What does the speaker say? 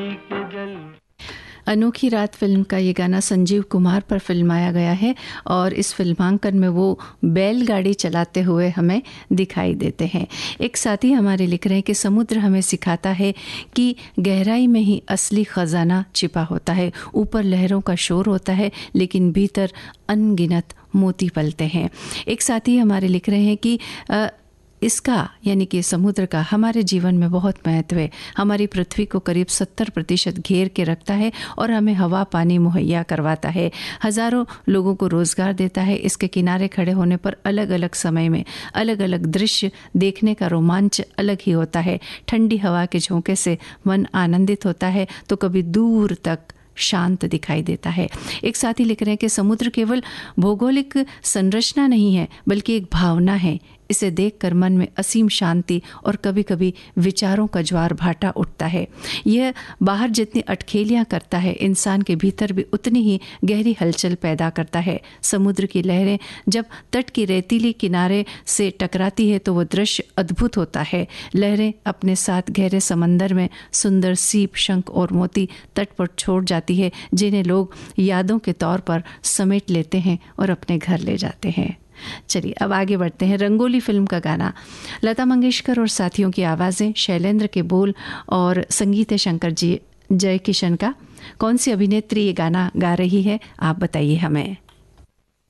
अनोखी रात फिल्म का ये गाना संजीव कुमार पर फिल्माया गया है और इस फिल्मांकन में वो बैलगाड़ी चलाते हुए हमें दिखाई देते हैं। एक साथी हमारे लिख रहे हैं कि समुद्र हमें सिखाता है कि गहराई में ही असली खजाना छिपा होता है। ऊपर लहरों का शोर होता है लेकिन भीतर अनगिनत मोती पलते हैं। एक साथी हमारे लिख रहे हैं कि इसका यानी कि समुद्र का हमारे जीवन में बहुत महत्व है। हमारी पृथ्वी को करीब 70% घेर के रखता है और हमें हवा पानी मुहैया करवाता है। हजारों लोगों को रोजगार देता है। इसके किनारे खड़े होने पर अलग अलग समय में अलग अलग दृश्य देखने का रोमांच अलग ही होता है। ठंडी हवा के झोंके से मन आनंदित होता है तो कभी दूर तक शांत दिखाई देता है। एक साथी लिख रहे हैं कि समुद्र केवल भौगोलिक संरचना नहीं है बल्कि एक भावना है। इसे देखकर मन में असीम शांति और कभी कभी विचारों का ज्वार भाटा उठता है। यह बाहर जितनी अटखेलियां करता है इंसान के भीतर भी उतनी ही गहरी हलचल पैदा करता है। समुद्र की लहरें जब तट की रेतीली किनारे से टकराती है तो वो दृश्य अद्भुत होता है। लहरें अपने साथ गहरे समंदर में सुंदर सीप शंख और मोती तट पर छोड़ जाती है जिन्हें लोग यादों के तौर पर समेट लेते हैं और अपने घर ले जाते हैं। चलिए अब आगे बढ़ते हैं। रंगोली फिल्म का गाना, लता मंगेशकर और साथियों की आवाज़ें, शैलेंद्र के बोल और संगीत है शंकर जी जय किशन का। कौन सी अभिनेत्री ये गाना गा रही है आप बताइए हमें।